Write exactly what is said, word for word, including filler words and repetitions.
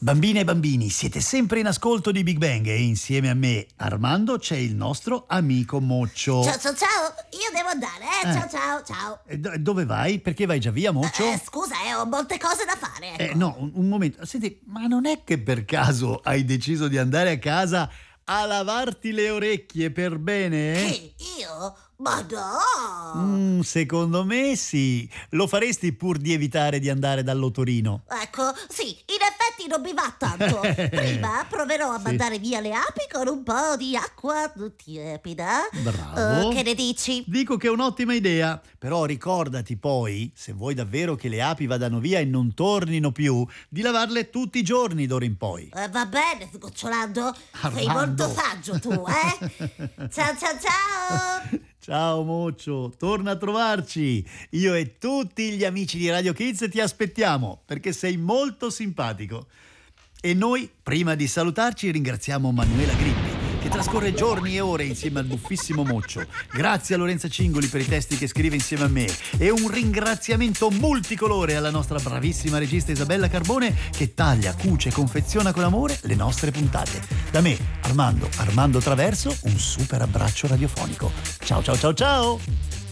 Bambine e bambini, siete sempre in ascolto di Big Bang e insieme a me, Armando, c'è il nostro amico Moccio. Ciao ciao ciao, io devo andare, eh? Eh. Ciao ciao ciao. E do- dove vai? Perché vai già via, Moccio? Eh, scusa, eh, ho molte cose da fare. Ecco. Eh, no, un, un momento. Senti, ma non è che per caso hai deciso di andare a casa a lavarti le orecchie per bene? Che io? Ma no! Mm, secondo me sì. Lo faresti pur di evitare di andare dall'otorino. Ecco, sì, in effetti non mi va tanto. Prima proverò a Sì. mandare via le api con un po' di acqua tiepida. Bravo. Eh, che ne dici? Dico che è un'ottima idea, però ricordati poi, se vuoi davvero che le api vadano via e non tornino più, di lavarle tutti i giorni d'ora in poi. Eh, va bene, sgocciolando. Sei Armando. molto saggio tu, eh? Ciao ciao ciao! Ciao Moccio, torna a trovarci. Io e tutti gli amici di Radio Kids ti aspettiamo perché sei molto simpatico. E noi, prima di salutarci, ringraziamo Manuela Grippi che trascorre giorni e ore insieme al buffissimo Moccio. Grazie a Lorenza Cingoli per i testi che scrive insieme a me e un ringraziamento multicolore alla nostra bravissima regista Isabella Carbone che taglia, cuce e confeziona con amore le nostre puntate. Da me, Armando, Armando Traverso, un super abbraccio radiofonico. Ciao ciao ciao ciao!